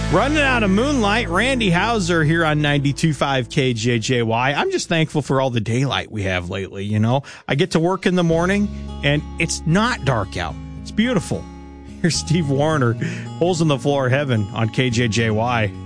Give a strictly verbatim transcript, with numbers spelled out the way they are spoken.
Running out of moonlight, Randy Hauser here on ninety-two point five K J J Y. I'm just thankful for all the daylight we have lately, you know. I get to work in the morning, and it's not dark out. It's beautiful. Here's Steve Wariner, Holes in the Floor Heaven on K J J Y.